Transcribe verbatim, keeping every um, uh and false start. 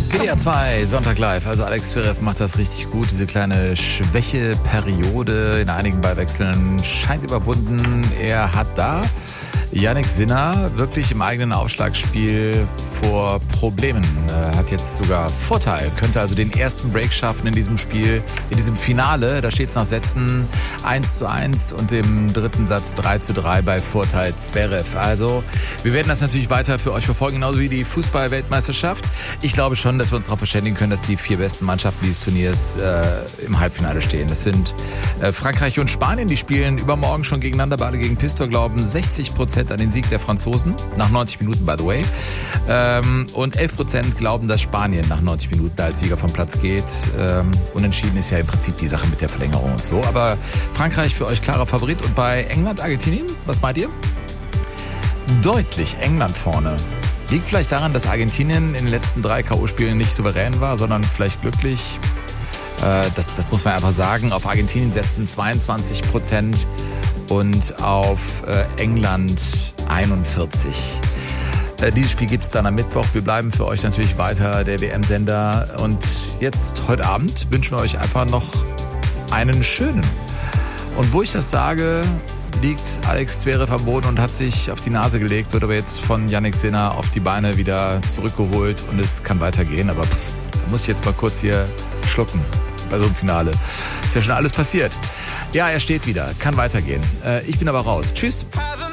W D R zwei, Sonntag live. Also Alex Zverev macht das richtig gut. Diese kleine Schwächeperiode in einigen Ballwechseln scheint überwunden. Er hat da Jannik Sinner wirklich im eigenen Aufschlagspiel vor Problemen. Er hat jetzt sogar Vorteil, könnte also den ersten Break schaffen in diesem Spiel, in diesem Finale. Da steht es nach Sätzen eins zu eins und im dritten Satz drei zu drei bei Vorteil Zverev. Also wir werden das natürlich weiter für euch verfolgen, genauso wie die Fußball-Weltmeisterschaft. Ich glaube schon, dass wir uns darauf verständigen können, dass die vier besten Mannschaften dieses Turniers äh, im Halbfinale stehen. Das sind äh, Frankreich und Spanien, die spielen übermorgen schon gegeneinander. Beide gegen Pistol glauben sechzig Prozent an den Sieg der Franzosen, nach neunzig Minuten by the way. Ähm, und elf Prozent glauben, dass Spanien nach neunzig Minuten als Sieger vom Platz geht. Ähm, unentschieden ist ja im Prinzip die Sache mit der Verlängerung und so. Aber Frankreich für euch klarer Favorit. Und bei England, Argentinien, was meint ihr? Deutlich England vorne. Liegt vielleicht daran, dass Argentinien in den letzten drei K O-Spielen nicht souverän war, sondern vielleicht glücklich. Äh, das, das muss man einfach sagen. Auf Argentinien setzen zweiundzwanzig Prozent und auf äh, England einundvierzig. Äh, dieses Spiel gibt es dann am Mittwoch. Wir bleiben für euch natürlich weiter der W M-Sender. Und jetzt, heute Abend, wünschen wir euch einfach noch einen schönen. Und wo ich das sage, liegt Alex Zverev am Boden und hat sich auf die Nase gelegt, wird aber jetzt von Jannik Sinner auf die Beine wieder zurückgeholt und es kann weitergehen. Aber pff, da muss ich jetzt mal kurz hier schlucken bei so einem Finale. Ist ja schon alles passiert. Ja, er steht wieder, kann weitergehen. Äh, ich bin aber raus. Tschüss.